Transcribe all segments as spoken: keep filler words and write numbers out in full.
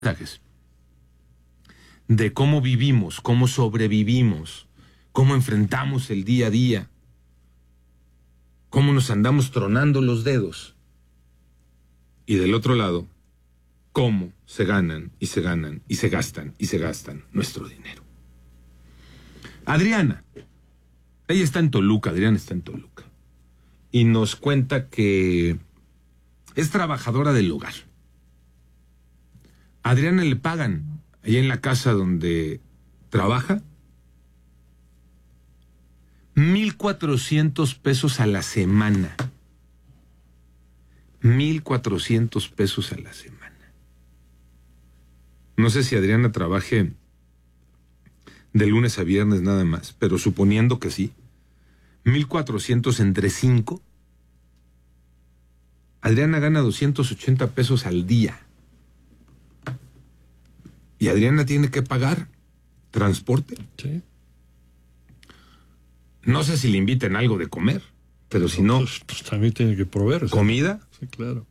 de cómo vivimos, cómo sobrevivimos, cómo enfrentamos el día a día, cómo nos andamos tronando los dedos. Y del otro lado, cómo se ganan y se ganan y se gastan y se gastan nuestro dinero. Adriana, ella está en Toluca, Adriana está en Toluca, y nos cuenta que es trabajadora del hogar. A Adriana le pagan, allá en la casa donde trabaja, mil cuatrocientos pesos a la semana. Mil cuatrocientos pesos a la semana. No sé si Adriana trabaje de lunes a viernes nada más, pero suponiendo que sí, mil cuatrocientos entre cinco, Adriana gana doscientos ochenta pesos al día. Y Adriana tiene que pagar transporte. Sí. No sé si le inviten algo de comer, pero si no... Pues, pues también tiene que proveer. ¿Comida? Sí, claro.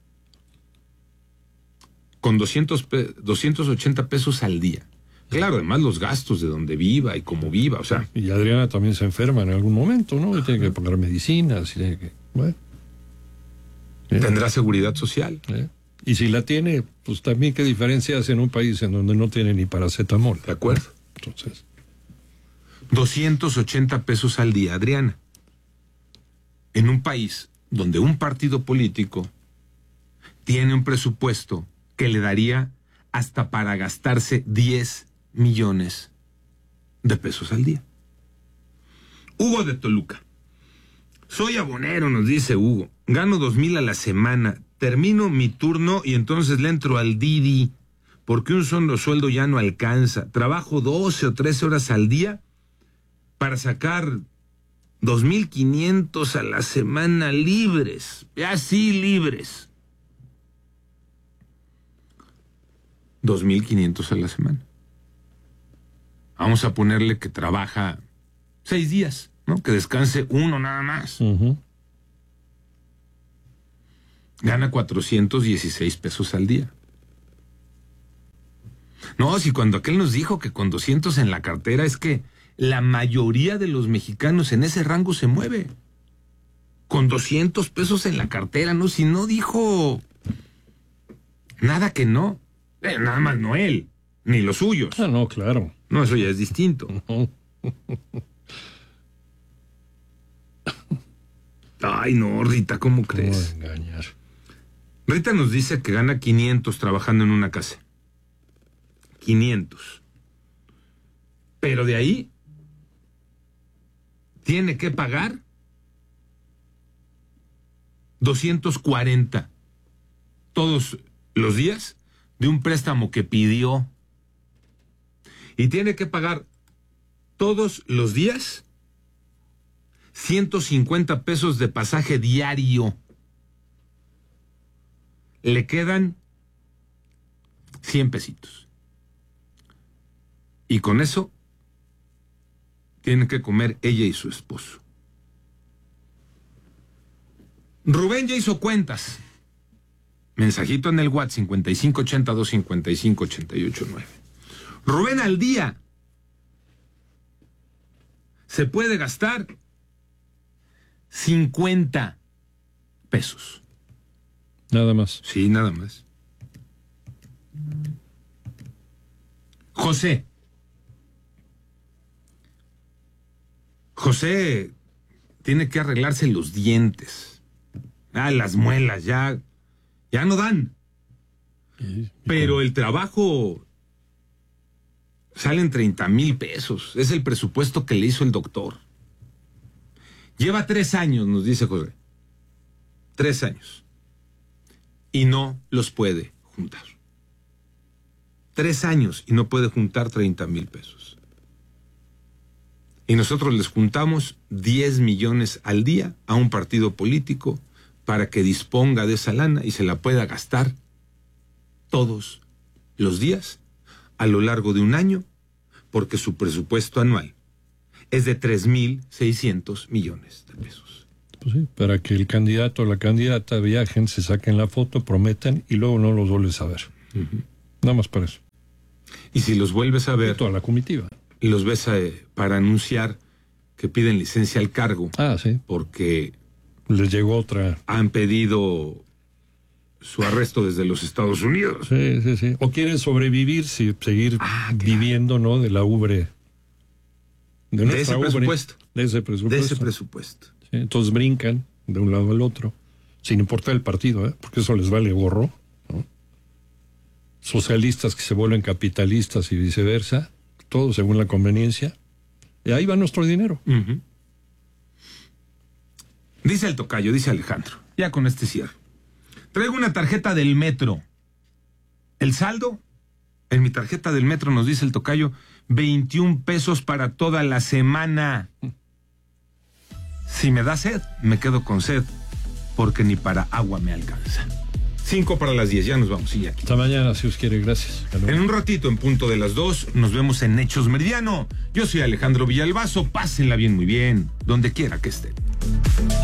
Con doscientos, doscientos ochenta pesos al día. Claro, además los gastos de donde viva y cómo viva, o sea... Y Adriana también se enferma en algún momento, ¿no? Y tiene que pagar medicinas, y tiene que... Bueno. Tendrá seguridad social. ¿Eh? Y si la tiene, pues también qué diferencia hace en un país en donde no tiene ni paracetamol. De acuerdo. Entonces... doscientos ochenta pesos al día, Adriana. En un país donde un partido político tiene un presupuesto que le daría hasta para gastarse diez millones de pesos al día. Hugo de Toluca. Soy abonero, nos dice Hugo. Gano dos mil a la semana. Termino mi turno y entonces le entro al Didi, porque un solo sueldo ya no alcanza. Trabajo doce o trece horas al día para sacar dos mil quinientos a la semana libres. Así libres. dos mil quinientos a la semana. Vamos a ponerle que trabaja seis días, ¿no? Que descanse uno nada más. Uh-huh. Gana cuatrocientos dieciséis pesos al día. No, si cuando aquel nos dijo que con doscientos en la cartera, es que la mayoría de los mexicanos en ese rango se mueve. Con doscientos pesos en la cartera, ¿no? Si no dijo nada que no. Eh, nada más no él, ni los suyos. Ah, no, claro. No, eso ya es distinto. Ay, no, Rita, ¿cómo crees? No engañar. Rita nos dice que gana quinientos trabajando en una casa. quinientos. Pero de ahí tiene que pagar doscientos cuarenta todos los días de un préstamo que pidió. Y tiene que pagar todos los días ciento cincuenta pesos de pasaje diario. Le quedan cien pesitos. Y con eso tienen que comer ella y su esposo. Rubén ya hizo cuentas. Mensajito en el WhatsApp cincuenta y cinco ochenta y dos cincuenta y cinco ochenta y ocho nueve. Rubén al día se puede gastar cincuenta pesos. Nada más. Sí, nada más. José. José tiene que arreglarse los dientes. Ah, las muelas ya, ya no dan. ¿Y, y Pero cómo? el trabajo salen treinta mil pesos. Es el presupuesto que le hizo el doctor. Lleva tres años, nos dice José. Tres años. Y no los puede juntar. Tres años y no puede juntar treinta mil pesos. Y nosotros les juntamos diez millones al día a un partido político para que disponga de esa lana y se la pueda gastar todos los días a lo largo de un año, porque su presupuesto anual es de tres mil seiscientos millones de pesos. Pues sí, para que el candidato o la candidata viajen, se saquen la foto, prometan y luego no los vuelves a ver. Uh-huh. Nada más para eso. Y si los vuelves a Y ver, toda la comitiva. y los ves eh, para anunciar que piden licencia al cargo, Ah, sí. porque Les llegó otra. han pedido su arresto desde los Estados Unidos. Sí, sí, sí. O quieren sobrevivir, sí, seguir Ah, claro. viviendo, ¿no? De la ubre. De nuestra ese ubre, presupuesto. De ese presupuesto. De ese presupuesto. Sí, entonces brincan de un lado al otro, sin importar el partido, ¿eh? Porque eso les vale gorro, ¿no? Socialistas que se vuelven capitalistas y viceversa, todo según la conveniencia. Y ahí va nuestro dinero. Uh-huh. Dice el tocayo, dice Alejandro, ya con este cierre. Traigo una tarjeta del metro. El saldo, en mi tarjeta del metro nos dice el tocayo, veintiún pesos para toda la semana. Si me da sed, me quedo con sed, porque ni para agua me alcanza. Cinco para las diez, ya nos vamos, y aquí. Hasta mañana, si os quiere, gracias. En un ratito, en punto de las dos, nos vemos en Hechos Meridiano. Yo soy Alejandro Villalbazo, pásenla bien, muy bien, donde quiera que estén.